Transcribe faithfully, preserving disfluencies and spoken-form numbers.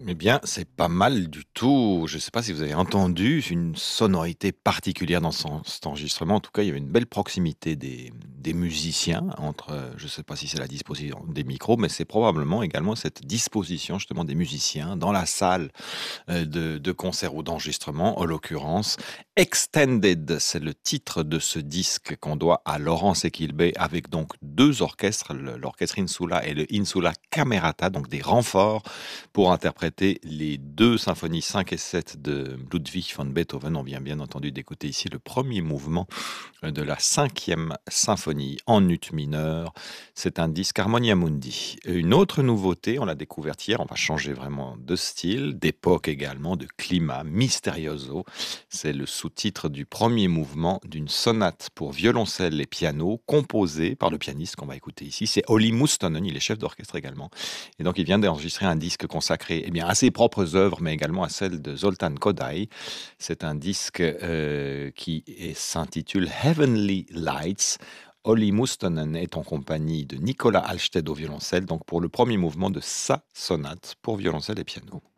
Eh bien, c'est pas mal du tout. Je ne sais pas si vous avez entendu une sonorité particulière dans son cet enregistrement. En tout cas, il y avait une belle proximité des des musiciens entre, heu, je ne sais pas si c'est la disposition des micros, mais c'est probablement également cette disposition justement des musiciens dans la salle, heu, de de concert ou d'enregistrement, en l'occurrence Extended, c'est le titre de ce disque qu'on doit à Laurence Equilbé avec donc deux orchestres, le l'orchestre Insula et le Insula Camerata, donc des renforts pour interpréter les deux symphonies cinq et sept de Ludwig van Beethoven. On vient bien entendu d'écouter ici le premier mouvement euh, de la cinquième symphonie en ut mineur. C'est un disque Harmonia Mundi. Une autre nouveauté, on l'a découverte hier, on va changer vraiment de style, d'époque également, de climat, Misterioso. C'est le sous-titre du premier mouvement d'une sonate pour violoncelle et piano composée par le pianiste qu'on va écouter ici. C'est Olli Mustonen, il est chef d'orchestre également. Et donc il vient d'enregistrer un disque consacré eh bien, à ses propres œuvres, mais également à celles de Zoltán Kodály. C'est un disque euh, qui est- s'intitule Heavenly Lights. Olli Mustonen est en compagnie de Nicolas Alsted au violoncelle, donc pour le premier mouvement de sa sonate pour violoncelle et piano.